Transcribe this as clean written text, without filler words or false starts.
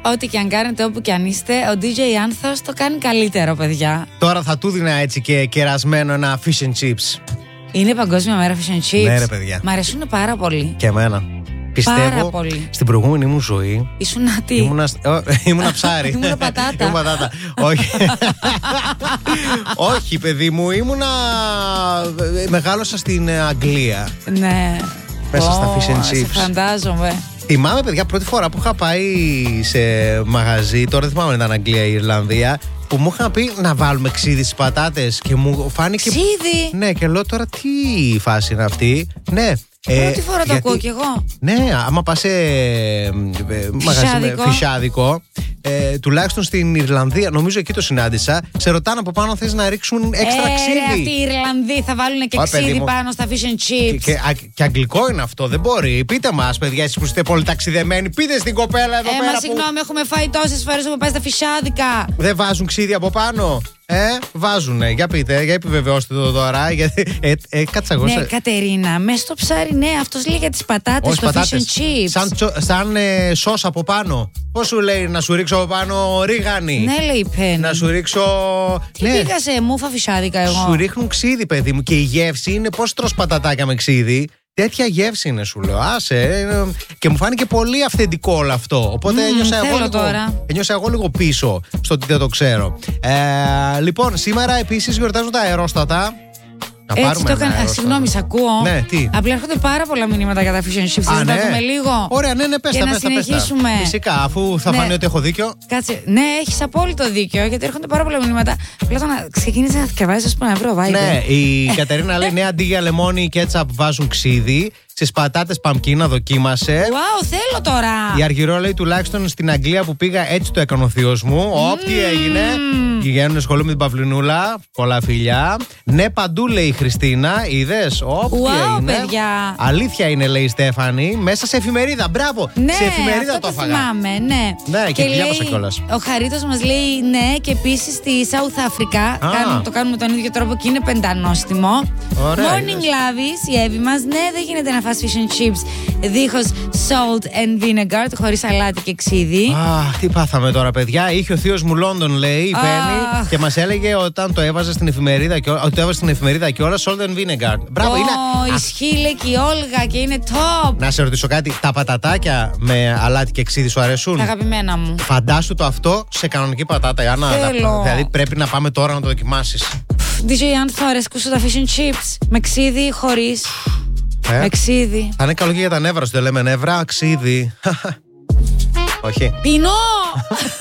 Ό,τι και αν κάνετε, όπου και αν είστε, ο DJ Άνθος το κάνει καλύτερο, παιδιά. Τώρα θα του δίνα έτσι και κερασμένο ένα fish and chips. Είναι Παγκόσμια Μέρα Fish and Chips. Ναι, ρε παιδιά. Μ' αρέσουν πάρα πολύ. Και εμένα. Πιστεύω πολύ. Στην προηγούμενη μου ζωή. Ήσουν τι? Ήμουνα ψάρι. Ήμουνα πατάτα. Όχι. Όχι, παιδί μου, μεγάλωσα στην Αγγλία. Ναι. Μέσα στα fish and chips. Φαντάζομαι. Θυμάμαι, παιδιά, πρώτη φορά που είχα πάει σε μαγαζί, τώρα δεν θυμάμαι αν ήταν Αγγλία ή Ιρλανδία, που μου είχαν πει να βάλουμε ξύδι στις πατάτες και μου φάνηκε. Ξύδι! Ναι, και λέω τώρα τι φάση είναι αυτή. Ναι. Πρώτη φορά το ακούω κι εγώ. Ναι, άμα πας σε μαγαζί με φυσάδικο, τουλάχιστον στην Ιρλανδία, νομίζω εκεί το συνάντησα, σε ρωτάνε από πάνω θες να ρίξουν έξτρα ξύδι. Αυτοί οι Ιρλανδοί θα βάλουν και ξύδι πάνω στα fish and chips. Και αγγλικό είναι αυτό, δεν μπορεί. Πείτε μας, παιδιά, εσείς που είστε πολύ ταξιδεμένοι, πείτε στην κοπέλα εδώ πέρα. Συγγνώμη, έχουμε φάει τόσες φορές που πάει στα φυσάδικα. Δεν βάζουν ξύδι από πάνω. Βάζουνε. Για πείτε, για επιβεβαιώστε το τώρα. Κάτσα εγώ. Ναι, Κατερίνα, μέσα στο ψάρι, ναι, αυτός λέει για τις πατάτες, το fish and chips. Σαν σως από πάνω. Πώς σου λέει να σου ρίξω από πάνω ρίγανη? Ναι, λέει Πέννη. Να σου ρίξω. Τι πήγα σε μούφα φυσάδικα εγώ. Σου ρίχνουν ξύδι, παιδί μου. Και η γεύση είναι πώς τρως πατατάκια με ξύδι. Τέτοια γεύση είναι, σου λέω. Άσε. Και μου φάνηκε πολύ αυθεντικό όλο αυτό. Οπότε ένιωσα εγώ λίγο πίσω στο ότι δεν το ξέρω. Λοιπόν, σήμερα επίσης γιορτάζουν τα αερόστατα. Έτσι το έκανα. Συγγνώμη, σ' ακούω. Ναι, τι? Απλά έρχονται πάρα πολλά μηνύματα για τα fish and chips. Θα τα δούμε λίγο. Ωραία, ναι, πες τα. Να συνεχίσουμε. Φυσικά, αφού θα φανεί ότι έχω δίκιο. Κάτσε. Ναι, έχεις απόλυτο δίκιο, γιατί έρχονται πάρα πολλά μηνύματα. Απλά όταν ξεκίνησε να θυκευάζεις, ας πούμε, ευρώ, Viber. Ναι, η Κατερίνα λέει: ναι, αντί για λεμόνι και κέτσαπ βάζουν ξύδι. Στις πατάτες παμκίνα δοκίμασε. Wow, θέλω τώρα. Η Αργυρό λέει: τουλάχιστον στην Αγγλία που πήγα, έτσι το έκανε ο θείος μου. Τι έγινε. Πηγαίνουν σχολείο με την Παυλινούλα. Πολλά φιλιά. Ναι, παντού λέει η Χριστίνα. Είδες. Τι έγινε. Παιδιά. Αλήθεια είναι, λέει η Στέφανη. Μέσα σε εφημερίδα. Μπράβο. Ναι, σε εφημερίδα αυτό το έφαγα. Θυμάμαι, ναι. Ναι, και διάβασα κιόλας. Ο Χαρίτος μας λέει ναι, και επίσης στη South Africa το κάνουμε τον ίδιο τρόπο και είναι πεντανόστιμο. Ωραία. Morning Lovies, η Εύη μας. Ναι, δεν γίνεται να φας fish and chips δίχως salt and vinegar, χωρίς αλάτι και ξύδι. Τι πάθαμε τώρα, παιδιά. Είχε ο θείος μου Λόντον, λέει, η Πέννη, και μας έλεγε όταν το έβαζε στην εφημερίδα και όλα salt and vinegar. Μπράβο, είναι. Ισχύει, λέει και η Όλγα και είναι top. Να σε ρωτήσω κάτι, τα πατατάκια με αλάτι και ξύδι σου αρέσουν? Τα αγαπημένα μου. Φαντάσου το αυτό σε κανονική πατάτα, Ιάννα. Δηλαδή πρέπει να πάμε τώρα να το δοκιμάσεις. DJ Άνθο, αρέσκουν σου τα fish and chips? Με ξύδι ή χωρίς? Με ξύδι. Θα είναι καλό και για τα νεύρα σου, δεν λέμε νεύρα, ξύδι. Όχι. Πεινώ!